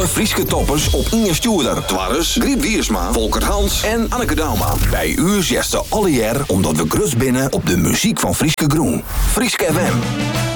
Frieske toppers op Inge Stuurder. Twarres, Griet Wiersma, Volkert Hans en Anneke Dauma. Bij u zesten alle jaar omdat we grus binnen op de muziek van Frieske Groen. Frieske FM.